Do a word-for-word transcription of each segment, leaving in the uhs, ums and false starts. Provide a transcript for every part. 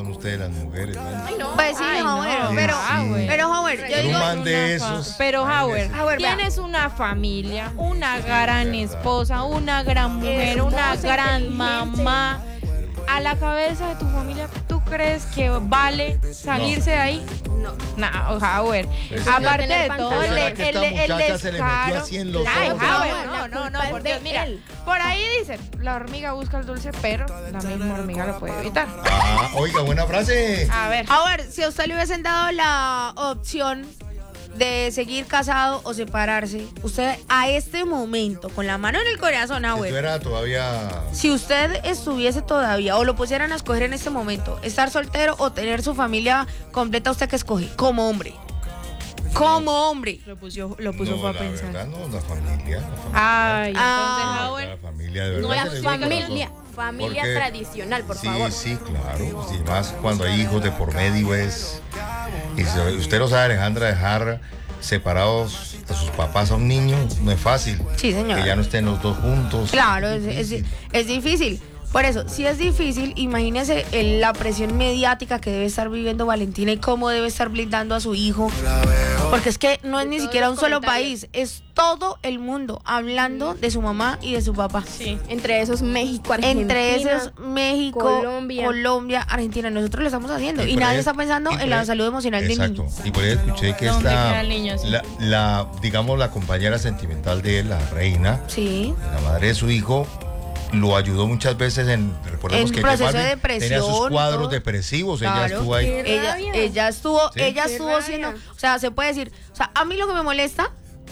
son ustedes las mujeres, ¿no? Ay, no. Pues sí, Ay, Howard, no. pero, Sí. pero Howard, yo Pero digo, un man de Una esos. fa- Pero Howard, Howard, vea. tienes una familia, una gran verdad. esposa, una gran mujer, una Hermosa, gran inteligente. mamá. A la cabeza de tu familia, ¿tú crees que vale salirse de ahí? no. No, Howard. Eso Aparte no de tener todo, pantalones. el, ¿Será que el, esta el muchacha se le metió descaro. así en los Ay, ojos? Howard, No, no, la no, no, culpa por es Dios, de mira, él. por ahí dicen, la hormiga busca el dulce, pero la misma hormiga lo puede evitar. Ah, oiga, buena frase. A ver. Howard, si a usted le hubiesen dado la opción de seguir casado o separarse, usted a este momento, con la mano en el corazón, Esto Howard, era todavía... si usted estuviese todavía o lo pusieran a escoger en este momento, estar soltero o tener su familia completa, ¿usted qué escoge? Como hombre. Como hombre. Lo puso, lo puso No, fue a la pensar. verdad, no, la familia. La familia, Ay, entonces, Ah. Howard. la familia de verdad. No la que le gusta familia, la- familia Porque- tradicional, por sí, favor. Sí, claro. Sí, más cuando hay hijos de por medio es... Y si usted lo sabe, Alejandra, dejar separados de sus papás a un niño no es fácil. Sí, señor. Que ya no estén los dos juntos. Claro, es, es- difícil. es difícil. Por eso, si es difícil, imagínese el- la presión mediática que debe estar viviendo Valentina y cómo debe estar blindando a su hijo. Porque es que no es De ni todos siquiera los un solo comentarios. país, es todo el mundo hablando de su mamá y de su papá. Sí. Entre esos México, Argentina. Entre esos México, Colombia. Colombia, Argentina, nosotros lo estamos haciendo. Y Y, por nadie ahí- está pensando y por en la ahí- salud emocional del Exacto. niño. Y por ahí escuché que ¿Dónde esta, queda el niño? Sí. la, la, digamos, la compañera sentimental de él, la reina, Sí. la madre de su hijo, lo ayudó muchas veces en, recordemos En que proceso J de Balvin depresión tenía sus y cuadros todo. depresivos, ella Claro. estuvo ahí. Qué Ella, rabia. ella estuvo, Sí. ella Qué estuvo rabia. haciendo, o sea, se puede decir, o sea, a mí lo que me molesta,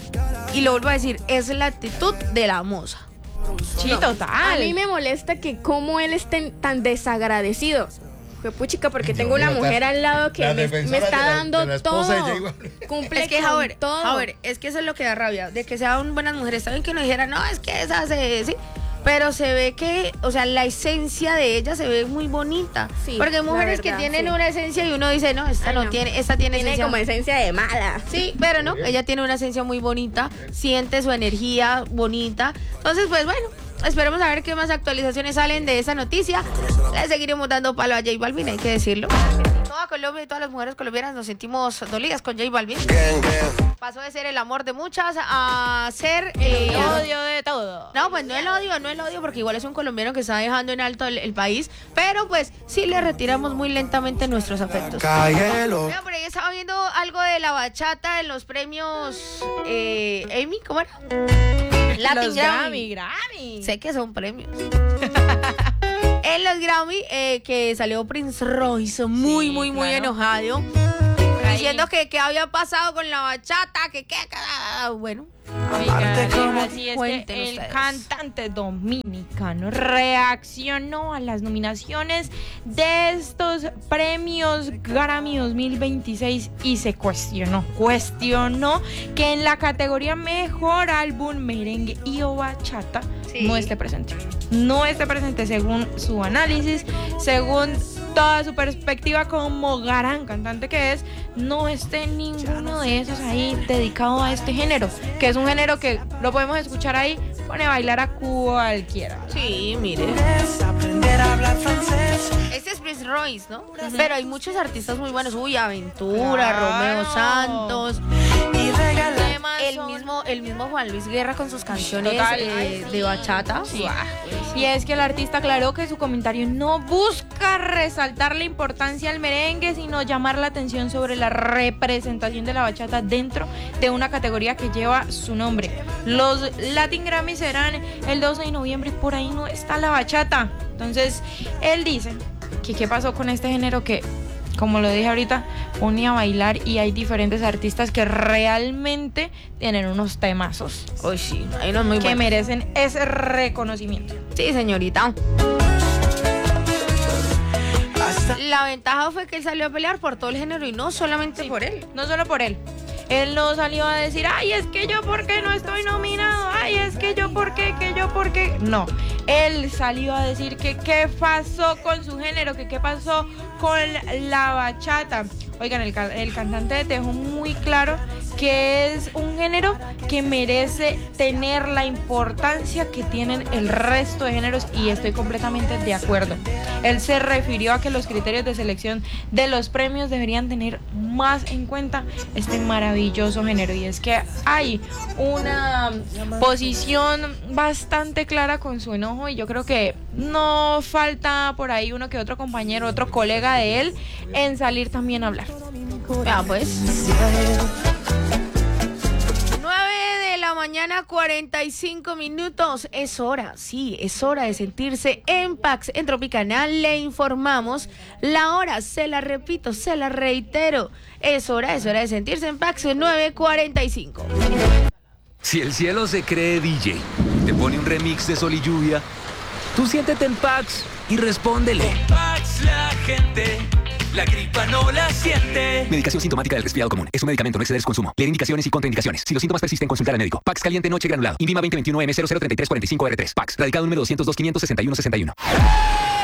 y lo vuelvo a decir, es la actitud de la moza. Sí, No, total. A mí me molesta que cómo él esté tan desagradecido. Fue puchica, porque Dios tengo una mío, mujer la- al lado que la me, defensora me está de la- dando de la esposa de todo. J Balvin. Cumple Es que, con Javier, todo. Javier, es que eso es lo que da rabia, de que sean buenas mujeres. Saben que uno dijera, no, es que esa se, sí, pero se ve que, o sea, la esencia de ella se ve muy bonita. Sí, porque hay la mujeres que verdad, tienen sí. una esencia y uno dice, no, esta Ay, no, no. tiene, esta tiene, Tiene esencia. como esencia de mala. Sí, pero no, ella tiene una esencia muy bonita, siente su energía bonita. Entonces, pues bueno, esperemos a ver qué más actualizaciones salen de esa noticia. Le seguiremos dando palo a J Balvin, hay que decirlo. Toda Colombia y todas las mujeres colombianas nos sentimos dolidas con J Balvin. Pasó de ser el amor de muchas a ser eh, El odio de todo. no, pues no el odio, no el odio, porque igual es un colombiano que está dejando en alto el, el país, pero pues sí le retiramos muy lentamente nuestros afectos. Mira, por ahí estaba viendo algo de la bachata en los premios eh, Emmy, ¿cómo era? Latin Los Grammy, Grammy. Sé que son premios. En los Grammy, eh, que salió Prince Royce muy, Sí, muy, muy claro. enojado. ahí. Diciendo que qué había pasado con la bachata, que qué, bueno. Oiga, ¿cómo? así es Cuenten que el ustedes. cantante dominicano reaccionó a las nominaciones de estos premios Grammy dos mil veintiséis y se cuestionó, cuestionó que en la categoría Mejor Álbum Merengue y o Bachata Sí. no esté presente. No esté presente según su análisis, según toda su perspectiva como gran cantante que es, no esté ninguno de esos ahí dedicado a este género, que es un género que lo podemos escuchar ahí, pone a bailar a cualquiera. Sí, mire. Este es Prince Royce, ¿no? Pero hay muchos artistas muy buenos. Uy, Aventura, Claro. Romeo Santos. Además, El son- mismo, el mismo Juan Luis Guerra con sus canciones Total. eh, Ay, sí. de bachata. Sí. Buah. Y es que el artista aclaró que su comentario no busca resaltar la importancia del merengue, sino llamar la atención sobre la representación de la bachata dentro de una categoría que lleva su nombre. Los Latin Grammy serán el doce de noviembre y por ahí no está la bachata. Entonces, él dice que qué pasó con este género que, como lo dije ahorita, pone a bailar y hay diferentes artistas que realmente tienen unos temazos Uy, sí, hay unos muy que buenos. merecen ese reconocimiento. Sí, señorita. La ventaja fue que él salió a pelear por todo el género y no solamente por él. No solo por él. Él no salió a decir, ay, es que yo por qué no estoy nominado, ay, es que yo por qué, que yo por qué. No, él salió a decir que qué pasó con su género, que qué pasó con la bachata. Oigan, el, ca- el cantante dejó muy claro que es un género que merece tener la importancia que tienen el resto de géneros y estoy completamente de acuerdo. Él se refirió a que los criterios de selección de los premios deberían tener más en cuenta este maravilloso género y es que hay una posición bastante clara con su enojo y yo creo que no falta por ahí uno que otro compañero, otro colega de él en salir también a hablar. Ya pues. nueve de la mañana, cuarenta y cinco minutos. Es hora, sí, es hora de sentirse en Pax. En Tropicanal le informamos la hora, se la repito, se la reitero. Es hora, es hora de sentirse en Pax, nueve cuarenta y cinco. Si el cielo se cree D J, te pone un remix de Sol y Lluvia, tú siéntete en Pax y respóndele. En Pax la gente, la gripa no la siente. Medicación sintomática del resfriado común. Es un medicamento, no exceder su consumo. Leer indicaciones y contraindicaciones. Si los síntomas persisten, consultar al médico. Pax caliente noche granulado. INVIMA veinte veintiuno M cero cero treinta y tres cuarenta y cinco R tres. Pax. Radicado número doscientos dos, quinientos sesenta y uno sesenta y uno.